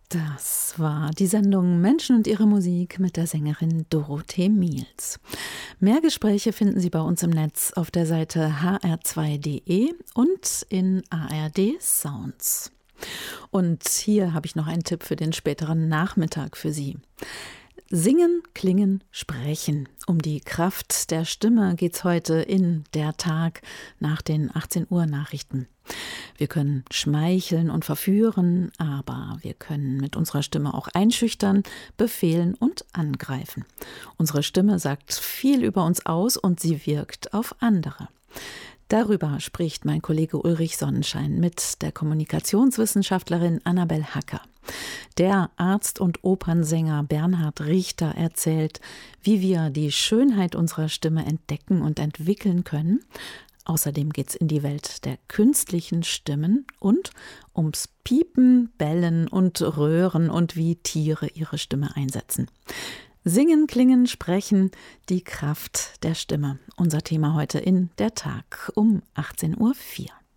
Das war die Sendung Menschen und ihre Musik mit der Sängerin Dorothee Miels. Mehr Gespräche finden Sie bei uns im Netz auf der Seite hr2.de und in ARD Sounds. Und hier habe ich noch einen Tipp für den späteren Nachmittag für Sie. Singen, klingen, sprechen. Um die Kraft der Stimme geht's heute in der Tag nach den 18 Uhr Nachrichten. Wir können schmeicheln und verführen, aber wir können mit unserer Stimme auch einschüchtern, befehlen und angreifen. Unsere Stimme sagt viel über uns aus und sie wirkt auf andere. Darüber spricht mein Kollege Ulrich Sonnenschein mit der Kommunikationswissenschaftlerin Annabel Hacker. Der Arzt und Opernsänger Bernhard Richter erzählt, wie wir die Schönheit unserer Stimme entdecken und entwickeln können. Außerdem geht's in die Welt der künstlichen Stimmen und ums Piepen, Bellen und Röhren und wie Tiere ihre Stimme einsetzen. Singen, klingen, sprechen, die Kraft der Stimme. Unser Thema heute in der Tag um 18:04 Uhr.